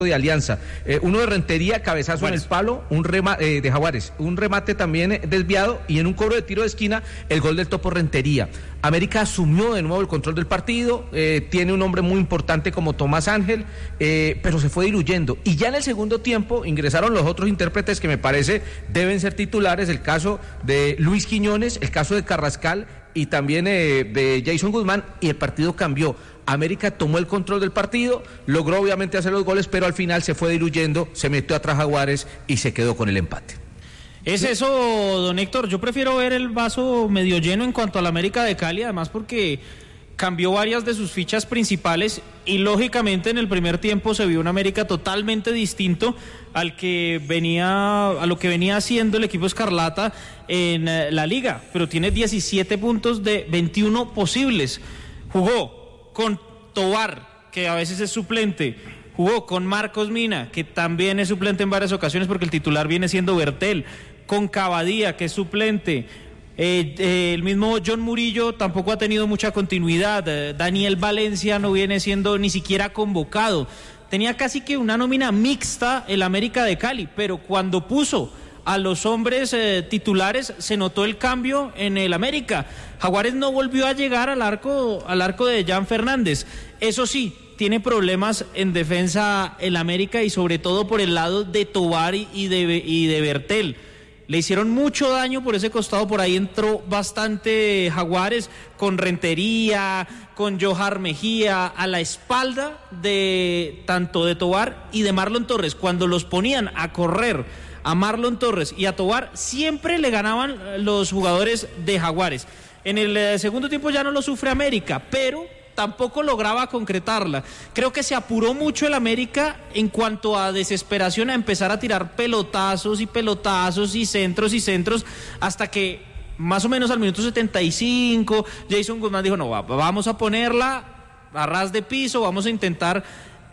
de Alianza, uno de Rentería, cabezazo en el palo, un remate de Jaguares, un remate también desviado, y en un cobro de tiro de esquina el gol del Topo Rentería. América asumió de nuevo el control del partido, tiene un hombre muy importante como Tomás Ángel, pero se fue diluyendo, y ya en el segundo tiempo ingresaron los otros intérpretes que me parece deben ser titulares, el caso de Luis Quiñones, el caso de Carrascal y también de Jason Guzmán, y el partido cambió. América tomó el control del partido, logró obviamente hacer los goles, pero al final se fue diluyendo, se metió atrás Jaguares y se quedó con el empate. Es eso, don Héctor, yo prefiero ver el vaso medio lleno en cuanto a la América de Cali, además porque cambió varias de sus fichas principales y lógicamente en el primer tiempo se vio un América totalmente distinto a lo que venía haciendo el equipo Escarlata en la liga, pero tiene 17 puntos de 21 posibles. Jugó con Tobar, que a veces es suplente, jugó con Marcos Mina, que también es suplente en varias ocasiones porque el titular viene siendo Bertel, con Cavadía, que es suplente, el mismo John Murillo tampoco ha tenido mucha continuidad, Daniel Valencia no viene siendo ni siquiera convocado, tenía casi que una nómina mixta el América de Cali, pero cuando puso a los hombres titulares se notó el cambio en el América. Jaguares no volvió a llegar al arco de Jan Fernández. Eso sí, tiene problemas en defensa el América y sobre todo por el lado de Tobar y de Bertel. Le hicieron mucho daño por ese costado, por ahí entró bastante Jaguares con Rentería, con Johar Mejía, a la espalda de tanto de Tobar y de Marlon Torres. Cuando los ponían a correr a Marlon Torres y a Tobar, siempre le ganaban los jugadores de Jaguares. En el segundo tiempo ya no lo sufre América, pero tampoco lograba concretarla. Creo que se apuró mucho el América en cuanto a desesperación, a empezar a tirar pelotazos y centros, hasta que más o menos al minuto 75 Jason Guzmán dijo, no, vamos a ponerla a ras de piso, vamos a intentar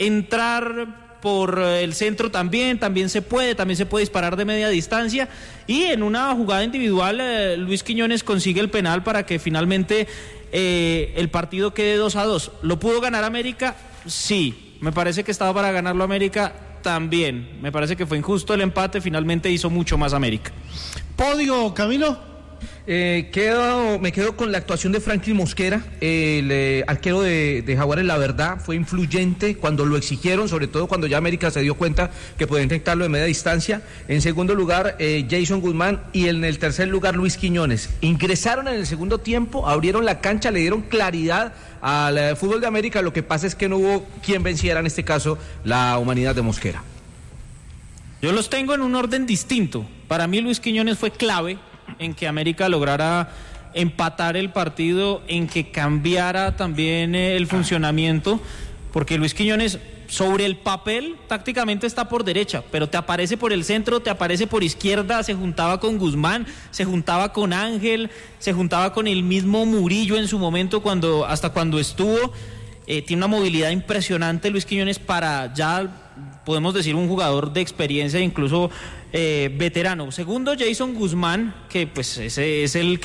entrar por el centro también se puede disparar de media distancia, y en una jugada individual Luis Quiñones consigue el penal para que finalmente el partido quede 2-2. ¿Lo pudo ganar América? Sí. Me parece que estaba para ganarlo América también. Me parece que fue injusto el empate, finalmente hizo mucho más América. Podio, Camilo. Me quedo con la actuación de Franklin Mosquera, el arquero de Jaguares. La verdad fue influyente cuando lo exigieron, sobre todo cuando ya América se dio cuenta que podía intentarlo de media distancia. En segundo lugar Jason Guzmán, y en el tercer lugar Luis Quiñones. Ingresaron en el segundo tiempo, abrieron la cancha, le dieron claridad al fútbol de América. Lo que pasa es que no hubo quien venciera, en este caso la humanidad de Mosquera. Yo los tengo en un orden distinto. Para mí Luis Quiñones fue clave en que América lograra empatar el partido, en que cambiara también el funcionamiento, porque Luis Quiñones sobre el papel tácticamente está por derecha, pero te aparece por el centro, te aparece por izquierda, se juntaba con Guzmán, se juntaba con Ángel, se juntaba con el mismo Murillo en su momento hasta cuando estuvo. Tiene una movilidad impresionante Luis Quiñones, para ya podemos decir un jugador de experiencia, incluso veterano. Segundo, Jason Guzmán, que pues ese es el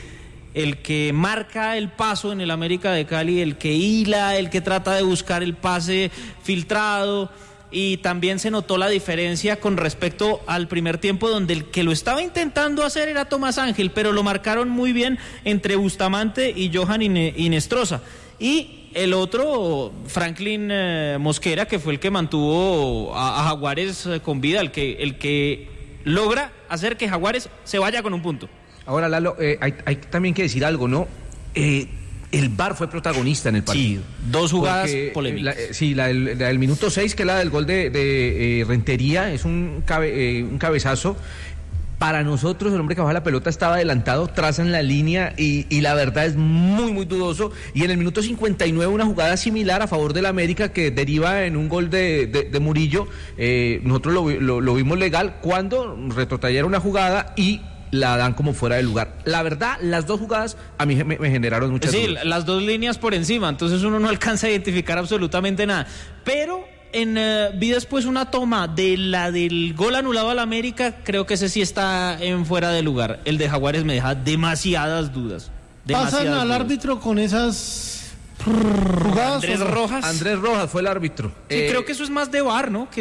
que marca el paso en el América de Cali, el que hila, el que trata de buscar el pase filtrado, y también se notó la diferencia con respecto al primer tiempo, donde el que lo estaba intentando hacer era Tomás Ángel, pero lo marcaron muy bien entre Bustamante y Johan Inestrosa. Y el otro, Franklin Mosquera, que fue el que mantuvo a Jaguares con vida, el que logra hacer que Jaguares se vaya con un punto. Ahora, Lalo, hay también que decir algo, ¿no? El VAR fue protagonista en el partido. Sí, dos jugadas polémicas. La del minuto 6, que es la del gol de Rentería, es un cabezazo. Para nosotros el hombre que baja la pelota estaba adelantado, trazan la línea y la verdad es muy muy dudoso. Y en el minuto 59 una jugada similar a favor del América que deriva en un gol de Murillo. Nosotros lo vimos legal cuando retrotrayeron una jugada y la dan como fuera de lugar. La verdad, las dos jugadas a mí me generaron muchas dudas. Sí, las dos líneas por encima, entonces uno no alcanza a identificar absolutamente nada. Pero vi después una toma de la del gol anulado al América, creo que ese sí está en fuera de lugar. El de Jaguares me deja demasiadas dudas. Pasan al árbitro con esas Jugadas Andrés Rojas. Andrés Rojas fue el árbitro. Sí, creo que eso es más de VAR, ¿no?